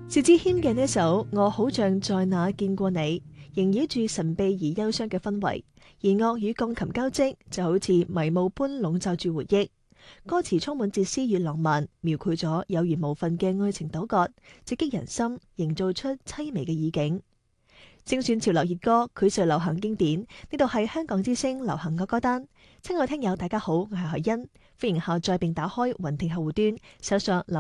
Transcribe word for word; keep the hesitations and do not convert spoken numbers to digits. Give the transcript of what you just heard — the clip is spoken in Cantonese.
薛之謙嘅呢首《我好像在那見過你》，縈繞住神秘而憂傷嘅氛圍，而樂與鋼琴交織，就好似迷霧般籠罩住回憶。歌詞充滿哲思與浪漫，描繪咗有緣無分嘅愛情糾葛，直擊人心，營造出凄美嘅意境。精選潮流熱歌，膾炙流行經典。呢度係香港之聲流行歌歌單。親愛聽友大家好，我係海欣，歡迎下載並打開雲聽客戶端，搜索流